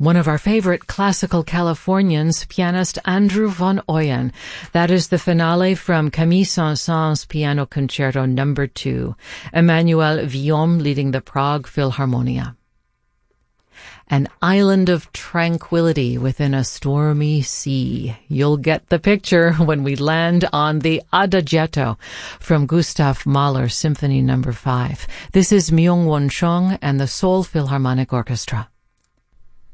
one of our favorite classical Californians, pianist Andrew von Oyen. That is the finale from Camille Saint-Saëns' Piano Concerto No. 2, Emmanuel Villaume leading the Prague Philharmonia. An island of tranquility within a stormy sea. You'll get the picture when we land on the Adagietto from Gustav Mahler's Symphony No. 5. This is Myung-Whun Chung and the Seoul Philharmonic Orchestra.